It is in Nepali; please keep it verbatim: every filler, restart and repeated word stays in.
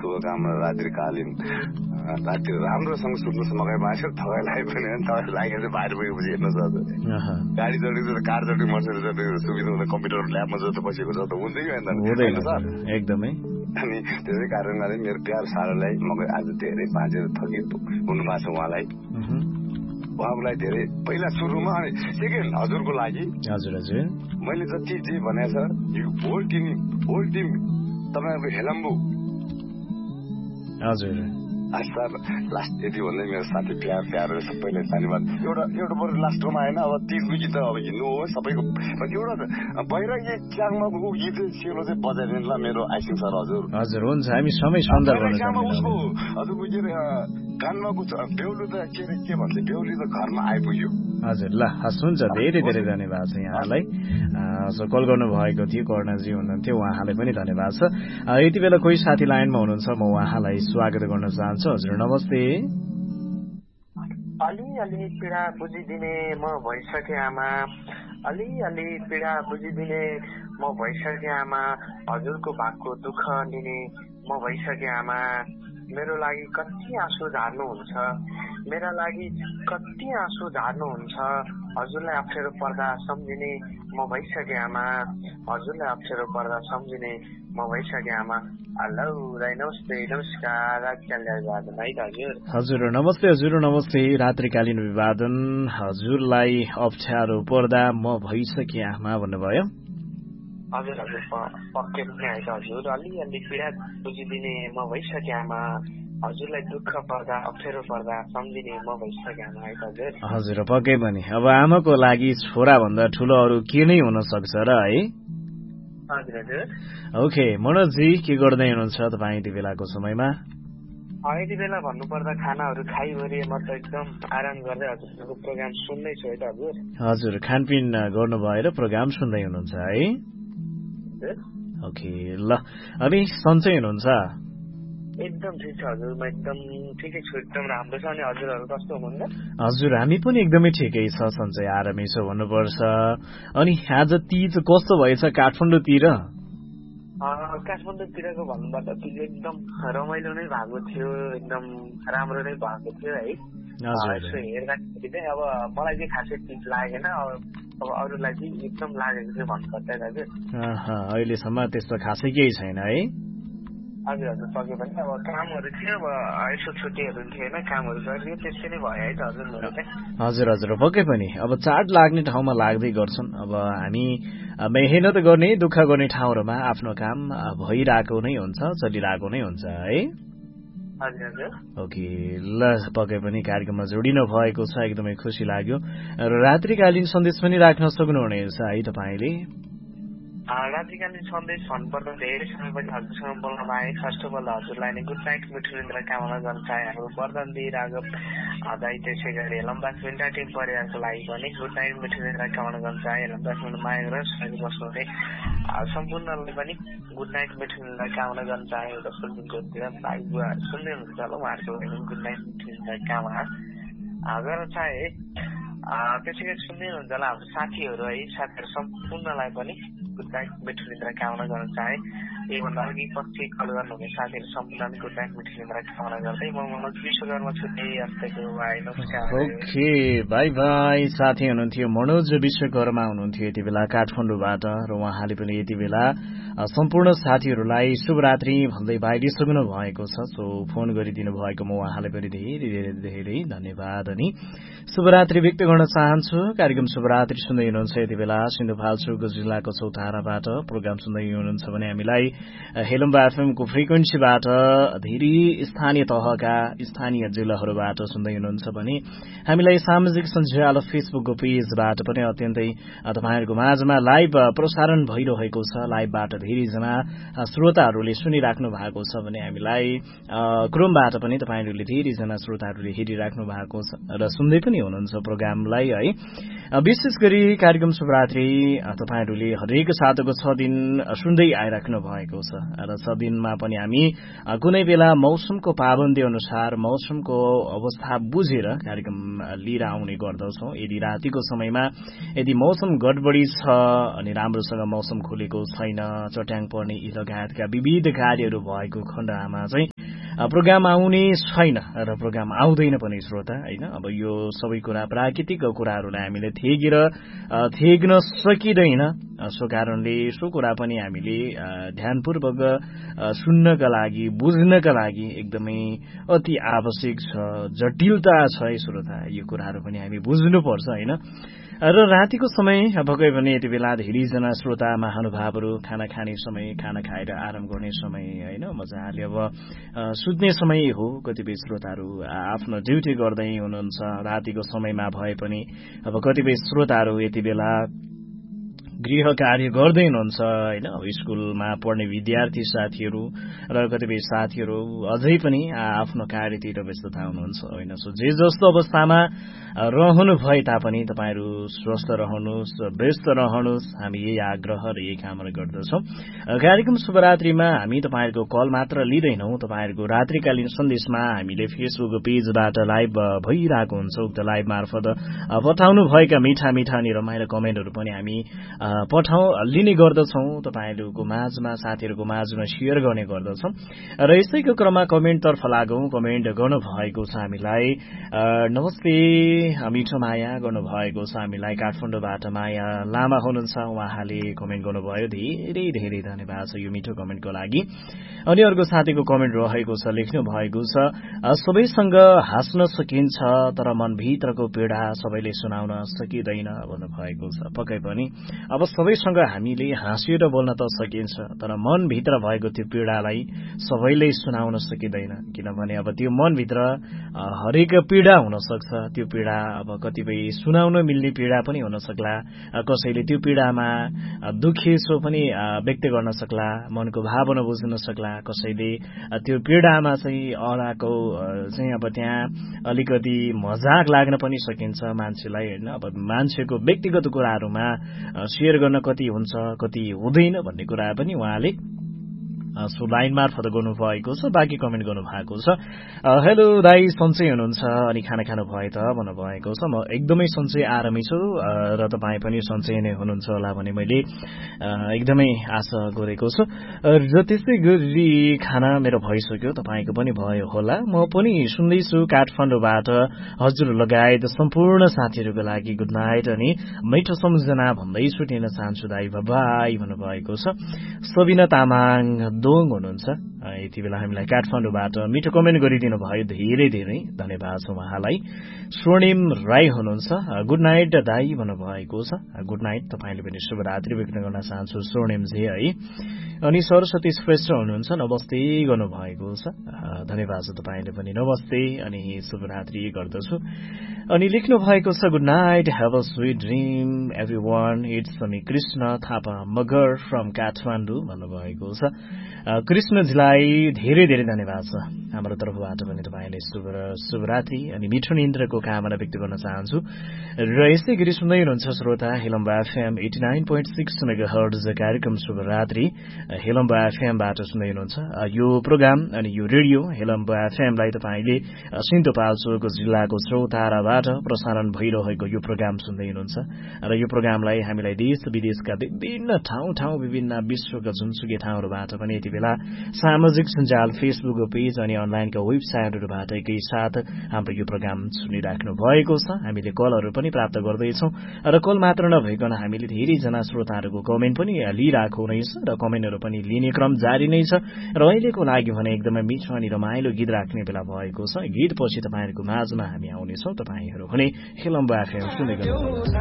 शुभकामना रात्रिकालीन राति राम्रोसँग सुत्नुहोस् मकै मासु थकाइ लाग्यो भने तपाईँ लागेर चाहिँ बाहिर पुगेपछि हेर्नुहोस् हजुर गाडी चढेको कार चढेको मर्सेर चढेको सुविधा हुँदा कम्प्युटर ल्याबमा जस्तो बसेको छ त हुन्छ कि होइन सर एकदमै अनि त्यसै कारणले मेरो प्यार सारालाई मकै आज धेरै बाँचेर थकिएको हुनुभएको छ उहाँलाई उहाँलाई धेरै पहिला सुरुमा अनि सेकेन्ड हजुरको लागि हजुर हजुर मैले जति जे भनेको छ यो होल टिम होल टिम तपाईँहरूको हेलम्बु हजुर सर लास्ट यति भन्दै मेरो साथी प्यार प्यार सबैले धन्यवाद एउटा एउटा बरु लास्टमा होइन अब तिजको गीत अब हिँड्नु हो सबैको एउटा बैरागी च्याङमा गीत सेलो चाहिँ बजाइदिनु ल मेरो आइसिङ सर हजुर हजुर हुन्छ हामी समय सन्दर्भ उसको हजुरको के अरे कानमा बेहुली त के अरे के भन्छ बेहुली त घरमा आइपुग्यो हजुर ल हस् हुन्छ धेरै धेरै धन्यवाद छ यहाँलाई कल गर्नु भएको थियो करुणाजी हुनुहुन्थ्यो उहाँलाई पनि धन्यवाद छ यति बेला कोही साथी लाइनमा हुनुहुन्छ म उहाँलाई स्वागत गर्न चाहन्छु हजुर नमस्ते अलि अलि पीडा बुझिदिने म भइसके आमा अलि अलि पीडा बुझिदिने म भइसके आमा हजुरको भागको दुःख लिने म भइसके आमा मेरो लागि कति आँसु झार्नुहुन्छ मेरा लागि कति आँसु झार्नुहुन्छ हजुरलाई अप्ठ्यारो पर्दा सम्झिने म भइसके आमा हजुरलाई अप्ठ्यारो पर्दा सम्झिने म भइसके आमा हेलो राई नमस्ते नमस्कार रात्रिकालीन अभिवादन है हजुर हजुर नमस्ते हजुर नमस्ते रात्रिकालीन अभिवादन हजुरलाई अप्ठ्यारो पर्दा म भइसके आमा भन्नुभयो हजुर हजुर पक्कै पनि आएको हजुर अलिअलि पीडा बुझिदिने म भइसके आमा हजुरलाई दुःख पर्दा अप्ठ्यारो पर्दा सम्झिने म भइसके आमा है हजुर हजुर पक्कै पनि अब आमाको लागि छोरा भन्दा ठुलो अरू के नै हुन सक्छ र है हजुर हजुर ओके मनोजजी के गर्दै हुनुहुन्छ तपाईँ यति बेलाको समयमा यति बेला भन्नुपर्दा खानाहरू खाइभरि म त एकदम आराम गर्दै हजुरको प्रोग्राम सुन्दैछु है त हजुर हजुर खानपिन गर्नुभयो र प्रोग्राम सुन्दै हुनुहुन्छ है ओके ल अनि सन्चै हुनुहुन्छ एकदम ठिक छ हजुर म एकदम ठिकै छु एकदम राम्रो छ अनि हजुरहरू कस्तो हुनुहुन्छ हजुर हामी पनि एकदमै ठिकै छ सन्चै आरामै छ भन्नुपर्छ अनि आज तीज कस्तो भएछ काठमाडौँतिर काठमाडौँतिरको भन्नुपर्दा तीज एकदम रमाइलो नै भएको थियो एकदम राम्रो नै भएको थियो है यसो हेर्दाखेरि चाहिँ अब मलाई चाहिँ खासै तीज लागेन अब अरूलाई चाहिँ एकदम लागेको थियो भन्नुपर्छ दाजु अहिलेसम्म त्यस्तो खासै केही छैन है हजुर हजुर पक्कै पनि अब कामहरू थियो अब यसो छुट्टीहरू थिएन कामहरू गरियो त्यस्तै नै भयो है त हजुर मेरो चाहिँ हजुर हजुर पक्कै पनि अब चाड लाग्ने ठाउँमा लाग्दै गर्छन् अब हामी मेहनत गर्ने दुःख गर्ने ठाउँहरूमा आफ्नो काम भइरहेको नै हुन्छ चलिरहेको नै हुन्छ है ओके ल पक्कै पनि कार्यक्रममा जोडिनु भएको छ एकदमै खुसी लाग्यो र रात्रिकालीन सन्देश पनि राख्न सक्नुहुनेछ है तपाईँले रात्रिकालीन सन्देश भन्नुपर्दा धेरै समयपछि हजुरसँग बोल्न पाएँ फर्स्ट अफ अल हजुरलाई नै गुड नाइट मिठो निन्द्रा कामना गर्न चाहे हाम्रो वरदान दिइरहेको दाइ त्यसै गरी हेलम्बास मिन्टा टिम परिवारको लागि पनि गुड नाइट मिठो निन्द्रा कामना गर्न चाहे हेलम्बासमा माया गरेर सहयोग बस्नुहुने सम्पूर्णलाई पनि गुड नाइट मिठो निन्द्रा कामना गर्न चाहे एउटा सुनको भाइ बुवा सुन्दै हुनुहुन्छ होला उहाँहरूको गुड नाइट मिठो निन्द्रा कामना गर्न चाहे त्यसै गरी सुन्दै हुनुहुन्छ होला हाम्रो साथीहरू है साथीहरू सम्पूर्णलाई पनि गुड नाइट मिठो निन्द्रा कामना गर्न चाहे योभन्दा अघि पछि कल गर्नुहुने साथीहरू सम्पूर्णलाई गुड नाइट मिठो निन्द्रा कामना गर्दै म मनोज विश्वकर्मा छुट्टै अस्तिको भाइ नमस्कार ओके बाई बाई साथी हुनुहुन्थ्यो मनोज विश्वकर्मा हुनुहुन्थ्यो यति बेला काठमाडौँबाट र उहाँले पनि यति बेला सम्पूर्ण साथीहरूलाई शुभरात्रि भन्दै बाहिरिसक्नु भएको छ सो फोन गरिदिनु भएको म उहाँलाई पनि धेरै धेरै धेरै धन्यवाद अनि शुभरात्रि व्यक्त गर्न चाहन्छु कार्यक्रम शुभरात्रि सुन्दै हुनुहुन्छ यति बेला सिन्धुपाल्चोक जिल्लाको चौताराबाट प्रोग्राम सुन्दै हुनुहुन्छ भने हामीलाई हेलम्बा एफएमको फ्रिक्वेन्सीबाट धेरै स्थानीय तहका स्थानीय जिल्लाहरूबाट सुन्दै हुनुहुन्छ भने हामीलाई सामाजिक सञ्जाल फेसबुकको पेजबाट पनि अत्यन्तै तपाईँहरूको माझमा लाइभ प्रसारण भइरहेको छ लाइभबाट धेरैजना श्रोताहरूले सुनिराख्नु भएको छ भने हामीलाई क्रोमबाट पनि तपाईँहरूले धेरैजना श्रोताहरूले हेरिराख्नु भएको छ र सुन्दै पनि हुनुहुन्छ प्रोग्रामलाई है विशेष गरी कार्यक्रम शुभरात्रि तपाईँहरूले हरेक साताको छ दिन सुन्दै आइराख्नु भएको छ र छ दिनमा पनि हामी कुनै बेला मौसमको पाबन्दी अनुसार मौसमको अवस्था बुझेर कार्यक्रम लिएर आउने गर्दछौं यदि रातिको समयमा यदि मौसम गडबडी छ अनि राम्रोसँग मौसम खुलेको छैन चट्याङ पर्ने यी लगायतका विविध कार्यहरू भएको खण्डमा चाहिँ प्रोग्राम आउने छैन र प्रोग्राम आउँदैन पनि श्रोता होइन। अब यो सबै कुरा प्राकृतिक कुराहरूलाई हामीले थेगेर थेग्न सकिँदैन, सो कारणले सो कुरा पनि हामीले ध्यानपूर्वक सुन्नका लागि बुझ्नका लागि एकदमै अति आवश्यक छ, जटिलता छ है श्रोता। यो कुराहरू पनि हामी बुझ्नुपर्छ होइन। र रातिको समय पक्कै पनि यति बेला धेरैजना श्रोता महानुभावहरू खाना खाने समय, खाना खाएर आराम गर्ने समय होइन, मजाले अब सुत्ने समय हो। कतिपय श्रोताहरू आफ्नो ड्युटी गर्दै हुनुहुन्छ रातिको समयमा भए पनि। अब कतिपय श्रोताहरू यति बेला गृह कार्य गर्दै हुनुहुन्छ होइन, स्कुलमा पढ्ने विद्यार्थी साथीहरू र कतिपय साथीहरू अझै पनि आफ्नो कार्यतिर व्यस्तता हुनुहुन्छ होइन। सो जे जस्तो अवस्थामा रहनु भए तापनि तपाईँहरू स्वस्थ रहनुहोस्, व्यस्त रहनुहोस्, हामी यही आग्रह र यही कामना गर्दछौँ। कार्यक्रम शुभरात्रिमा हामी तपाईँहरूको कल मात्र लिँदैनौँ, तपाईँहरूको रात्रिकालीन सन्देशमा हामीले फेसबुक पेजबाट लाइभ भइरहेको हुन्छ। उक्त लाइभ मार्फत पठाउनु भएका मिठा मिठा अनि रमाइलो कमेन्टहरू पनि हामी पठाउ लिने गर्दछौँ, तपाईँहरूको माझमा साथीहरूको माझमा सेयर गर्ने गर्दछौँ। र यसैको क्रममा कमेन्टतर्फ लागौँ। कमेन्ट गर्नुभएको छ हामीलाई, नमस्ते मिठो माया गर्नुभएको छ हामीलाई काठमाडौँबाट माया लामा हुनुहुन्छ, उहाँले कमेन्ट गर्नुभयो, धेरै धेरै धन्यवाद छ यो मिठो कमेन्टको लागि। अनि अर्को साथीको कमेन्ट रहेको छ, लेख्नु भएको छ, सबैसँग हाँस्न सकिन्छ तर मनभित्रको पीडा सबैले सुनाउन सकिँदैन भन्नुभएको छ। पक्कै पनि अब सबैसँग हामीले हाँसेर बोल्न त सकिन्छ तर मनभित्र भएको त्यो पीडालाई सबैले सुनाउन सकिँदैन, किनभने अब त्यो मनभित्र हरेक पीडा हुन सक्छ। त्यो पीडा अब कतिपय सुनाउन मिल्ने पीडा पनि हुन सक्ला, कसैले त्यो पीडामा दुखेसो पनि व्यक्त गर्न सक्ला, मनको भावना बुझ्न सक्ला, कसैले त्यो पीडामा चाहिँ अराको चाहिँ अब त्यहाँ अलिकति मजाक लाग्न पनि सकिन्छ मान्छेलाई होइन। अब मान्छेको व्यक्तिगत कुराहरूमा सेयर गर्न कति हुन्छ कति हुँदैन भन्ने कुरा पनि उहाँले सो लाइन मार्फत गर्नुभएको छ। बाँकी कमेन्ट गर्नुभएको छ, हेलो दाई सन्चै हुनुहुन्छ अनि खाना खानु भयो त भन्नुभएको छ। म एकदमै सन्चै आरामै छु र तपाईँ पनि सन्चै नै हुनुहुन्छ होला भने मैले एकदमै आशा गरेको छु। र त्यसै गरी खाना मेरो भइसक्यो, तपाईँको पनि भयो होला। म पनि सुन्दैछु काठमाडौँबाट हजुर लगायत सम्पूर्ण साथीहरूको लागि गुड नाइट अनि मिठो सम्झना भन्दै छुटिन चाहन्छु दाई, बाई भन्नुभएको छ। सबिना तामाङ दोङ हुनुहुन्छ, यति बेला हामीलाई काठमाडौँबाट मिठो कमेन्ट गरिदिनु भयो, धेरै धेरै धन्यवाद छ उहाँलाई। स्वर्णिम राई हुनुहुन्छ, गुड नाइट दाई भन्नुभएको छ। गुड नाइट, तपाईँले पनि शुभरात्रि व्यक्त गर्न चाहन्छु स्वर्णिमजी है। अनि सरस्वती श्रेष्ठ हुनुहुन्छ, नमस्ते गर्नुभएको छ, धन्यवाद छ तपाईँले पनि नमस्ते अनि शुभरात्रि गर्दछु। अनि लेख्नु भएको छ, good night, have a sweet dream every one, it's me Krishna Thapa Magar from Kathmandu भन्नुभएको छ। कृष्णजीलाई धेरै धेरै धन्यवाद छ हाम्रो तर्फबाट पनि, तपाईँले शुभ शुभरात्रि अनि मिठो निन्द्रको कामना व्यक्त गर्न चाहन्छु। र यसै गरी सुन्दै हुनुहुन्छ श्रोता हेलम्बा FM eighty nine point six mega hertz कार्यक्रम शुभरात्रि हेलम्बा एफएमबाट सुन्दै हुनुहुन्छ यो प्रोग्राम। अनि यो रेडियो हेलम्बा एफएमलाई तपाईँले सिन्धुपाल्चोक जिल्लाको चौताराबाट प्रसारण भइरहेको यो प्रोग्राम सुन्दै हुनुहुन्छ। र यो प्रोग्रामलाई हामीलाई देश विदेशका विभिन्न ठाउँ ठाउँ विभिन्न विश्वका जुनसुकै ठाउँहरूबाट पनि यति बेला सामाजिक सञ्जाल फेसबुक पेज अनि अनलाइनका वेबसाइटहरूबाट एकैसाथ हाम्रो यो प्रोग्राम सुनिराख्नु भएको छ। हामीले कलहरू पनि प्राप्त गर्दैछौँ र कल मात्र नभइकन हामीले धेरैजना श्रोताहरूको कमेन्ट पनि लिइरहेको हुनेछ र कमेन्टहरू पनि लिने क्रम जारी नै छ। र अहिलेको लागि भने एकदमै मिठो अनि रमाइलो गीत राख्ने बेला भएको छ। गीत पछि तपाईँहरूको माझमा हामी आउनेछौँ, तपाईँहरू भने हेलम्बा एफएम सुन्दै गर्नुहोला।